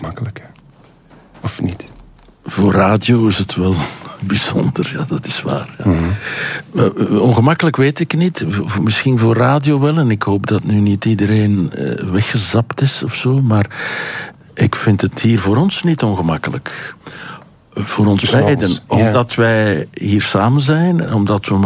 ongemakkelijk. Hè? Of niet? Voor radio is het wel bijzonder, ja, dat is waar. Ja. Ongemakkelijk weet ik niet. Misschien voor radio wel. En ik hoop dat nu niet iedereen weggezapt is of zo. Maar ik vind het hier voor ons niet ongemakkelijk. Voor ons beiden. Omdat wij hier samen zijn. Omdat we